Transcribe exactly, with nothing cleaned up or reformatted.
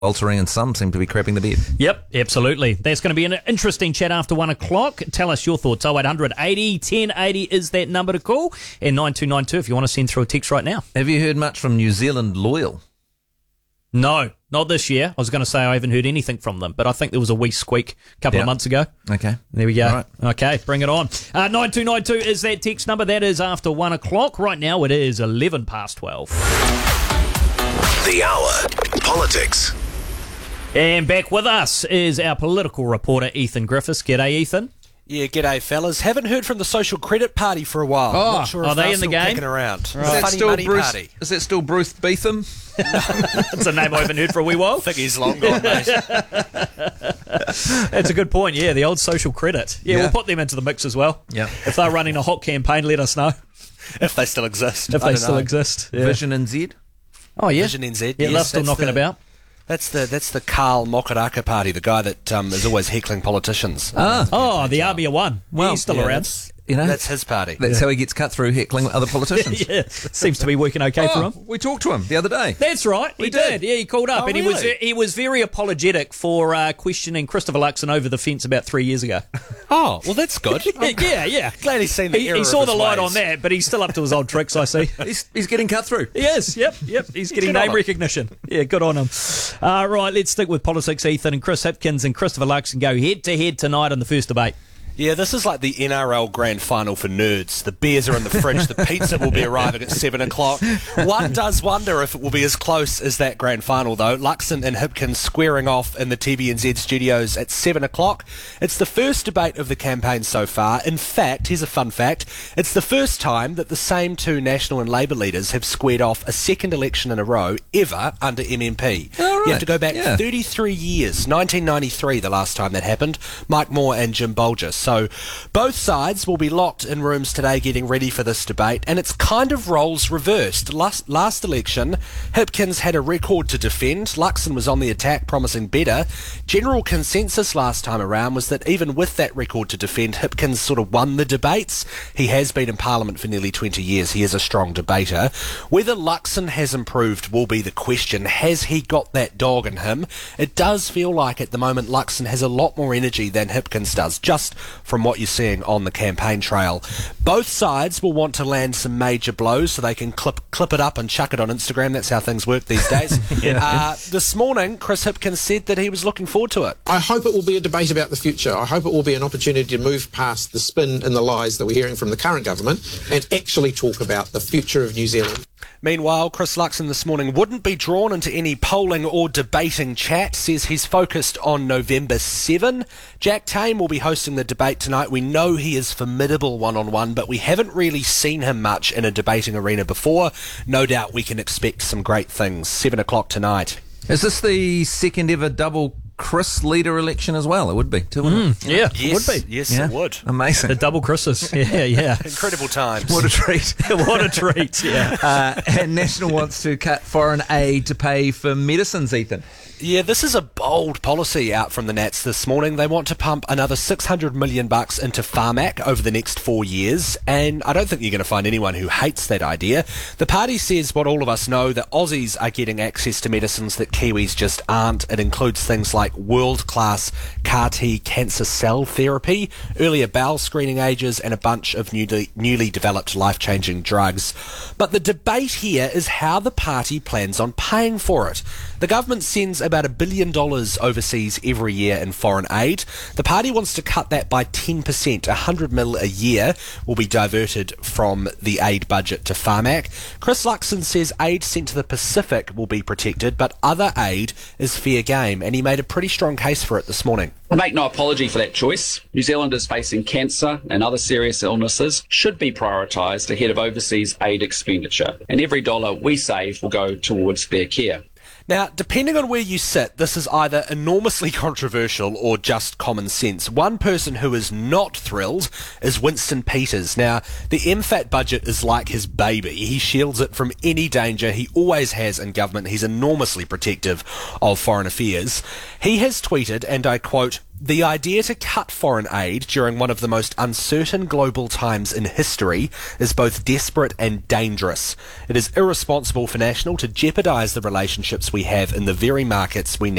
altering and some seem to be crapping the bed. Yep, absolutely. That's going to be an interesting chat after one o'clock. Tell us your thoughts. oh eight hundred eighty ten eighty is that number to call. And nine two nine two if you want to send through a text right now. Have you heard much from New Zealand Loyal? No, not this year. I was going to say I haven't heard anything from them, but I think there was a wee squeak a couple Yeah. of months ago. Okay. There we go. All right. Okay, bring it on. Uh, nine two nine two is that text number. That is after one o'clock. Right now it is eleven past twelve. The Hour. Politics. And back with us is our political reporter, Ethan Griffiths. G'day, Ethan. Yeah, g'day, fellas. Haven't heard from the Social Credit Party for a while. Oh, Not sure are if they they're in the still game? kicking around. Is that, Funny still money Bruce, party. is that still Bruce Beetham? That's a name I haven't heard for a wee while. I think he's long gone, mate. That's a good point, yeah, the old Social Credit. Yeah, Yeah. we'll put them into the mix as well. Yeah. If they're running a hot campaign, let us know. If they still exist. If I they don't still know. exist. Yeah. Vision N Z? Oh, yeah. Vision N Z. Yeah, yes, love's still that's knocking the- about. That's the that's the Carl Mokaraka Party, the guy that um, is always heckling politicians. Ah. Oh, the R B A one. Well, he's still Yeah, around. That's, You know, that's his party. That's how he gets cut through heckling other politicians. Yeah, seems to be working okay for Oh, him. we talked to him the other day. That's right, he We did. did. Yeah, he called up, Oh, and he was really? he was very apologetic for uh, questioning Christopher Luxon over the fence about three years ago. Oh, well, that's good. I'm yeah, yeah. glad he's seen the He, error he saw of the his light ways. on that, but he's still up to his old tricks. I see. He's, he's getting cut through. He is. Yep, yep. He's getting Good on name him. recognition. Yeah, good on him. Uh, right, let's stick with politics. Ethan and Chris Hipkins and Christopher Luxon go head to head tonight in the first debate. Yeah, this is like the N R L Grand Final for nerds. The beers are in the fridge, the pizza will be arriving at seven o'clock. One does wonder if it will be as close as that Grand Final, though. Luxon and Hipkins squaring off in the T V N Z studios at seven o'clock. It's the first debate of the campaign so far. In fact, here's a fun fact, it's the first time that the same two National and Labour leaders have squared off a second election in a row ever under M M P. Oh, right. You have to go back Yeah. thirty-three years, nineteen ninety-three the last time that happened, Mike Moore and Jim Bolger. So both sides will be locked in rooms today getting ready for this debate, and it's kind of roles reversed. Last, last election, Hipkins had a record to defend. Luxon was on the attack, promising better. General consensus last time around was that even with that record to defend, Hipkins sort of won the debates. He has been in Parliament for nearly twenty years. He is a strong debater. Whether Luxon has improved will be the question. Has he got that dog in him? It does feel like at the moment Luxon has a lot more energy than Hipkins does, just from what you're seeing on the campaign trail. Both sides will want to land some major blows so they can clip clip it up and chuck it on Instagram. That's how things work these days. uh, this morning, Chris Hipkins said that he was looking forward to it. I hope it will be a debate about the future. I hope it will be an opportunity to move past the spin and the lies that we're hearing from the current government and actually talk about the future of New Zealand. Meanwhile, Chris Luxon this morning wouldn't be drawn into any polling or debating chat, says he's focused on November seventh. Jack Tame will be hosting the debate tonight. We know he is formidable one-on-one, but we haven't really seen him much in a debating arena before. No doubt we can expect some great things. seven o'clock tonight. Is this the second ever double Chris leader election as well? It would be, too, wouldn't it? Yeah, Yes, would be. yes, Yeah. it would. Amazing. The double Chris's. Yeah, yeah. Incredible times. What a treat. What a treat, yeah. Uh, and National wants to cut foreign aid to pay for medicines, Ethan. Yeah, this is a bold policy out from the Nats this morning. They want to pump another six hundred million bucks into Pharmac over the next four years, and I don't think you're going to find anyone who hates that idea. The party says what all of us know, that Aussies are getting access to medicines that Kiwis just aren't. It includes things like world-class C A R T cancer cell therapy, earlier bowel screening ages, and a bunch of newly, newly developed life-changing drugs. But the debate here is how the party plans on paying for it. The government sends about a billion dollars overseas every year in foreign aid. The party wants to cut that by ten percent. one hundred mil a year will be diverted from the aid budget to Pharmac. Chris Luxon says aid sent to the Pacific will be protected, but other aid is fair game, and he made a pretty strong case for it this morning. I make no apology for that choice. New Zealanders facing cancer and other serious illnesses should be prioritised ahead of overseas aid expenditure, and every dollar we save will go towards their care. Now, depending on where you sit, this is either enormously controversial or just common sense. One person who is not thrilled is Winston Peters. Now, the M FAT budget is like his baby. He shields it from any danger. He always has in government. He's enormously protective of foreign affairs. He has tweeted, and I quote, The idea to cut foreign aid during one of the most uncertain global times in history is both desperate and dangerous. It is irresponsible for National to jeopardise the relationships we have in the very markets we need.